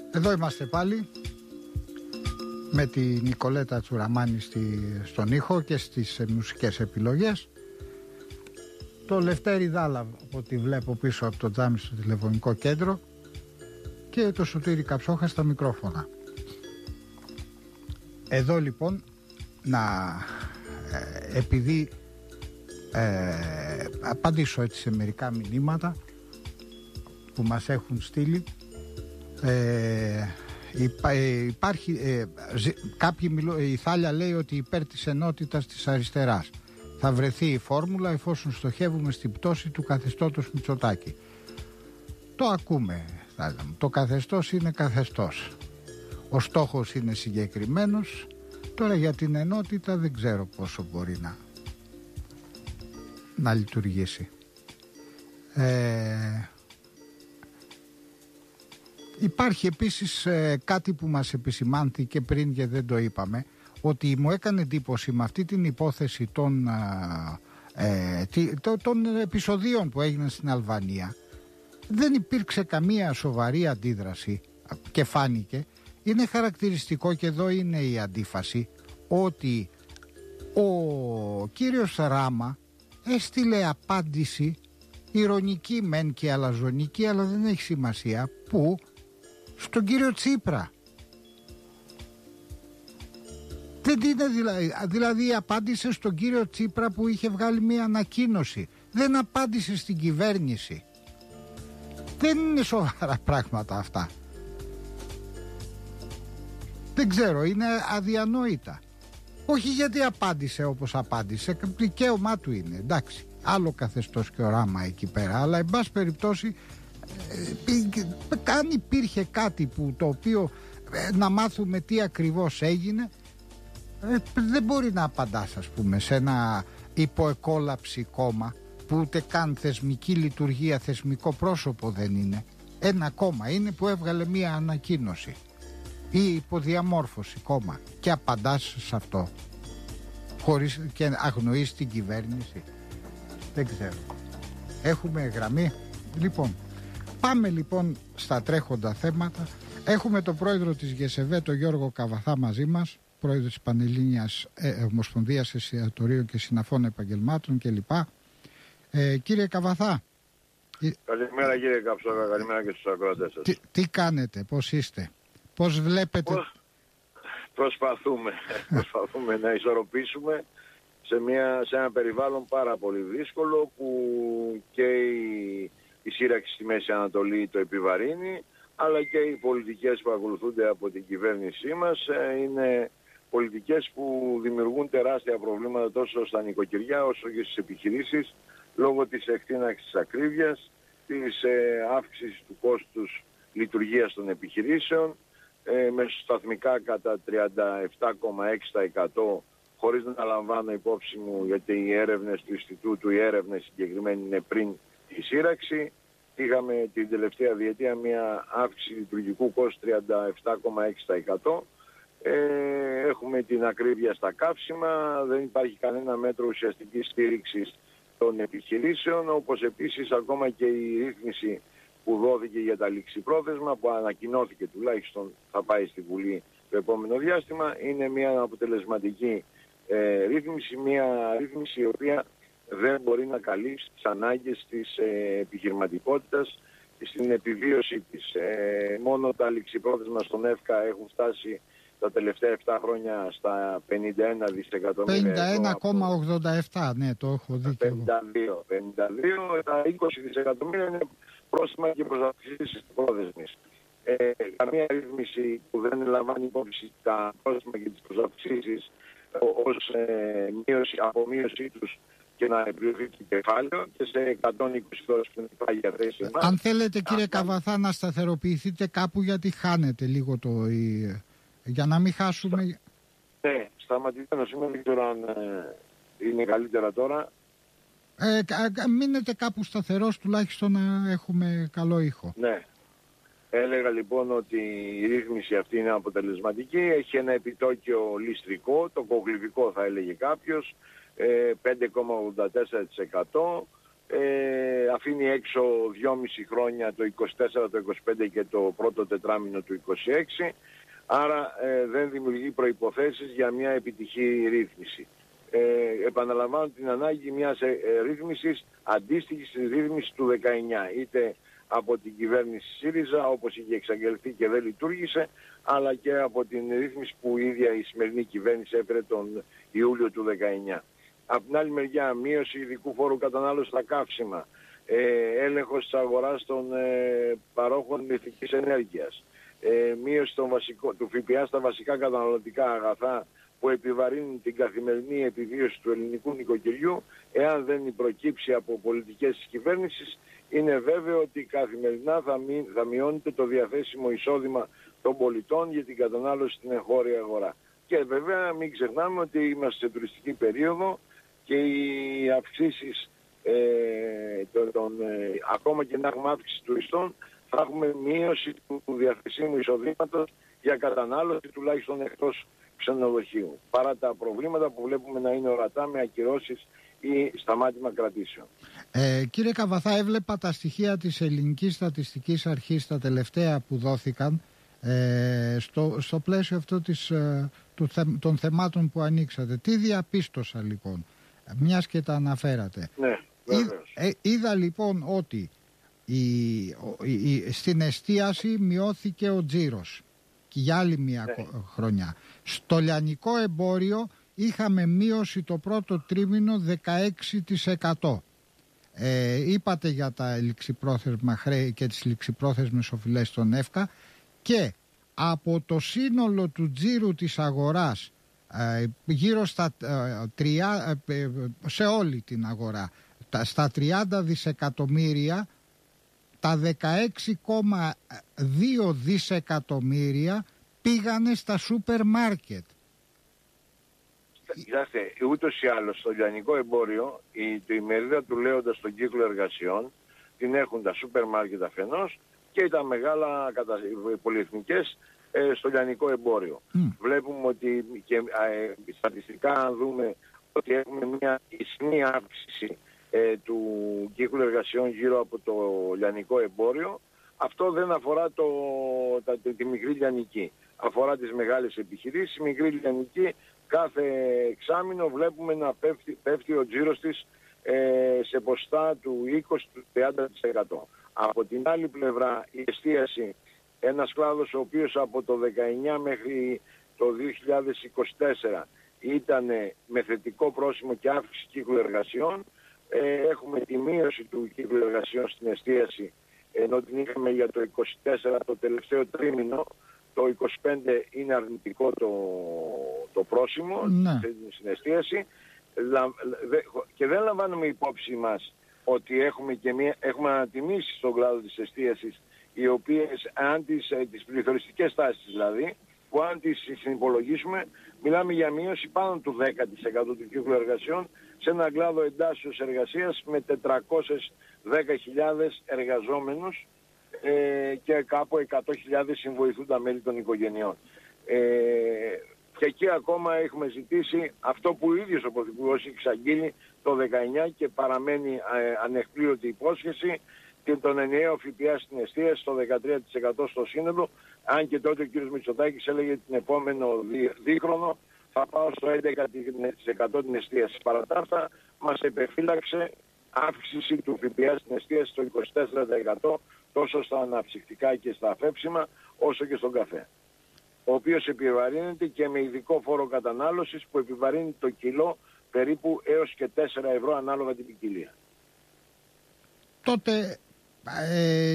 Εδώ είμαστε πάλι με τη Νικολέτα Τσουραμάνη στον ήχο και στις μουσικές επιλογές. Το Λευτέρη Δάλα, από ό,τι βλέπω πίσω από το τζάμι στο τηλεφωνικό κέντρο, και το Σωτήρη Καψόχα στα μικρόφωνα. Εδώ λοιπόν επειδή απαντήσω έτσι σε μερικά μηνύματα που μας έχουν στείλει. Η Θάλια λέει ότι υπέρ της ενότητας της αριστεράς θα βρεθεί η φόρμουλα εφόσον στοχεύουμε στην πτώση του καθεστώτος Μητσοτάκη. Το ακούμε, Θάλια μου. Το καθεστώς είναι καθεστώς. Ο στόχος είναι συγκεκριμένος. Τώρα για την ενότητα δεν ξέρω πόσο μπορεί να λειτουργήσει. Υπάρχει επίσης κάτι που μας επισημάνθηκε πριν και δεν το είπαμε, ότι μου έκανε εντύπωση με αυτή την υπόθεση των επεισοδίων που έγιναν στην Αλβανία. Δεν υπήρξε καμία σοβαρή αντίδραση και φάνηκε. Είναι χαρακτηριστικό, και εδώ είναι η αντίφαση, ότι ο κύριος Ράμα έστειλε απάντηση ηρωνική μεν και αλαζονική, αλλά δεν έχει σημασία, που στον κύριο Τσίπρα. Δεν είναι δηλαδή απάντησε στον κύριο Τσίπρα που είχε βγάλει μια ανακοίνωση. Δεν απάντησε στην κυβέρνηση. Δεν είναι σοβαρά πράγματα αυτά. Δεν ξέρω, είναι αδιανόητα. Όχι γιατί απάντησε όπως απάντησε, δικαίωμά του είναι, εντάξει. Άλλο καθεστώς και οράμα εκεί πέρα, αλλά εν πάση περιπτώσει, αν υπήρχε κάτι το οποίο να μάθουμε τι ακριβώς έγινε, δεν μπορεί να απαντάς, ας πούμε, σε ένα υποεκόλαψη κόμμα που ούτε καν θεσμική λειτουργία, θεσμικό πρόσωπο δεν είναι. Ένα κόμμα είναι που έβγαλε μία ανακοίνωση ή υποδιαμόρφωση κόμμα και απαντάς σε αυτό χωρίς και αγνοείς την κυβέρνηση. Δεν ξέρω. Έχουμε γραμμή. Λοιπόν, πάμε λοιπόν στα τρέχοντα θέματα. Έχουμε τον πρόεδρο της ΓΕΣΕΒΕ, τον Γιώργο Καβαθά, μαζί μας, πρόεδρο της Πανελλήνιας Ομοσπονδίας Εστιατορίων και Συναφών Επαγγελμάτων κλπ. Κύριε Καβαθά. Καλημέρα κύριε Καψόχα, καλημέρα και στους ακροατές σας. Τι κάνετε, πώς είστε, πώς βλέπετε? Προσπαθούμε να ισορροπήσουμε σε ένα περιβάλλον πάρα πολύ δύσκολο, που και η σύραξη στη Μέση Ανατολή το επιβαρύνει, αλλά και οι πολιτικές που ακολουθούνται από την κυβέρνησή μας είναι πολιτικές που δημιουργούν τεράστια προβλήματα τόσο στα νοικοκυριά όσο και στις επιχειρήσεις, λόγω της εκτείναξης της ακρίβειας, της αύξησης του κόστους λειτουργίας των επιχειρήσεων, μεσοσταθμικά κατά 37,6%, χωρίς να λαμβάνω υπόψη μου, γιατί οι έρευνες του Ινστιτούτου, οι έρευνες συγκεκριμένοι είναι πριν τη σύραξη. Είχαμε την τελευταία διετία μια αύξηση λειτουργικού κόστου 37,6%. Έχουμε την ακρίβεια στα καύσιμα, δεν υπάρχει κανένα μέτρο ουσιαστικής στήριξης των επιχειρήσεων, όπως επίσης ακόμα και η ρύθμιση που δόθηκε για τα ληξιπρόθεσμα, που ανακοινώθηκε τουλάχιστον θα πάει στη Βουλή το επόμενο διάστημα, είναι μια αποτελεσματική ρύθμιση, μια ρύθμιση η οποία δεν μπορεί να καλύψει τις ανάγκες της επιχειρηματικότητας στην επιβίωση της. Μόνο τα ληξιπρόθεσμα στον ΕΦΚΑ έχουν φτάσει τα τελευταία 7 χρόνια στα 51 δισεκατομμύρια. 51,87, ναι, το έχω δει. 52, τα 20 δισεκατομμύρια είναι πρόστιμα και προσαυξήσεις πρόθεσμης. Καμία ρύθμιση που δεν λαμβάνει υπόψη τα πρόστιμα και τις προσαυξήσεις ως απομείωσή τους και να επιβληθεί το κεφάλαιο, και σε 120 δόσεις που είναι πάγια θέση. Αν θέλετε κύριε Καβαθά να σταθεροποιηθείτε κάπου, γιατί χάνετε λίγο για να μην χάσουμε. Ναι, σταματημένο σήμερα, δεν ξέρω αν είναι καλύτερα τώρα. Μείνετε κάπου σταθερός, τουλάχιστον να έχουμε καλό ήχο. Ναι. Έλεγα λοιπόν ότι η ρύθμιση αυτή είναι αποτελεσματική, έχει ένα επιτόκιο ληστρικό, το κογλυφικό θα έλεγε κάποιος, 5,84%, αφήνει έξω 2,5 χρόνια, το 24, το 25 και το πρώτο τετράμινο του 26, άρα δεν δημιουργεί προϋποθέσεις για μια επιτυχή ρύθμιση. Επαναλαμβάνω την ανάγκη μιας ρύθμισης αντίστοιχης της ρύθμισης του 19, είτε από την κυβέρνηση ΣΥΡΙΖΑ, όπως είχε εξαγγελθεί και δεν λειτουργήσε, αλλά και από την ρύθμιση που η ίδια η σημερινή κυβέρνηση έφερε τον Ιούλιο του 19. Από την άλλη μεριά, μείωση ειδικού φόρου κατανάλωσης στα καύσιμα, έλεγχος της αγοράς των παρόχων ηλεκτρικής ενέργειας, μείωση του ΦΠΑ στα βασικά καταναλωτικά αγαθά που επιβαρύνουν την καθημερινή επιβίωση του ελληνικού νοικοκυριού, εάν δεν προκύψει από πολιτικές της κυβέρνησης, είναι βέβαιο ότι καθημερινά θα μειώνεται το διαθέσιμο εισόδημα των πολιτών για την κατανάλωση στην εγχώρια αγορά. Και βέβαια μην ξεχνάμε ότι είμαστε σε τουριστική περίοδο και οι αυξήσεις, ακόμα και να έχουμε αύξηση τουριστών, θα έχουμε μείωση του διαθεσίμου εισοδήματος για κατανάλωση τουλάχιστον εκτός ξενοδοχείου, παρά τα προβλήματα που βλέπουμε να είναι ορατά με ακυρώσεις ή σταμάτημα κρατήσεων. Κύριε Καβαθά, έβλεπα τα στοιχεία της Ελληνικής Στατιστικής Αρχής, τα τελευταία που δόθηκαν, στο πλαίσιο αυτό των θεμάτων που ανοίξατε. Τι διαπίστωσα λοιπόν, μιας και τα αναφέρατε? Ναι, βέβαιως. Είδα λοιπόν ότι στην εστίαση μειώθηκε ο τζίρος και για άλλη μια χρονιά. Στο λιανικό εμπόριο είχαμε μείωση το πρώτο τρίμηνο 16%. Είπατε για τα ληξιπρόθεσμα χρέη και τις ληξιπρόθεσμες οφειλές στον ΕΦΚΑ, και από το σύνολο του τζίρου της αγοράς, γύρω στα σε όλη την αγορά, στα 30 δισεκατομμύρια, τα 16,2 δισεκατομμύρια πήγανε στα σούπερ μάρκετ. Κοιτάξτε, ούτως ή άλλως στο λιανικό εμπόριο η μερίδα του λέοντα στον κύκλο εργασιών την έχουν τα σούπερ μάρκετ αφενός και τα μεγάλα πολυεθνικές στο λιανικό εμπόριο. Βλέπουμε ότι και στατιστικά, αν δούμε, ότι έχουμε μια ισχνή αύξηση του κύκλου εργασιών γύρω από το λιανικό εμπόριο. Αυτό δεν αφορά τη μικρή λιανική. Αφορά τις μεγάλες επιχειρήσεις. Η μικρή λιανική κάθε εξάμηνο βλέπουμε να πέφτει ο τζίρος της σε ποσοστά του 20-30%. Από την άλλη πλευρά η εστίαση, ένας κλάδος ο οποίος από το 19 μέχρι το 2024 ήταν με θετικό πρόσημο και αύξηση κύκλου εργασιών, έχουμε τη μείωση του κύκλου εργασιών στην εστίαση, ενώ την είχαμε για το 24 το τελευταίο τρίμηνο. Το 25 είναι αρνητικό το πρόσημο στην εστίαση, και δεν λαμβάνουμε υπόψη μας ότι έχουμε ανατιμήσει στον κλάδο της εστίασης, οι οποίες τις πληθωριστικές τάσεις δηλαδή, που αν τις συνυπολογίσουμε μιλάμε για μείωση πάνω του 10% του κύκλου εργασιών σε έναν κλάδο εντάσσεως εργασίας με 410.000 εργαζόμενους και κάπου 100.000 συμβοηθούντα μέλη των οικογενειών. Και εκεί ακόμα έχουμε ζητήσει αυτό που ο ίδιος ο Πρωθυπουργός έχει εξαγγείλει το 19 και παραμένει ανεκπλήρωτη υπόσχεση, και τον ενιαίο ΦΠΑ στην εστίαση στο 13% στο σύνολο, αν και τότε ο κ. Μητσοτάκης έλεγε την επόμενο δίχρονο θα πάω στο 11% την εστίαση. Παρά τα αυτά μας επεφύλαξε αύξηση του ΦΠΑ στην εστίαση στο 24%, τόσο στα αναψυκτικά και στα αφέψιμα όσο και στον καφέ, ο οποίος επιβαρύνεται και με ειδικό φόρο κατανάλωσης που επιβαρύνει το κιλό περίπου έως και 4 ευρώ ανάλογα την ποικιλία. Τότε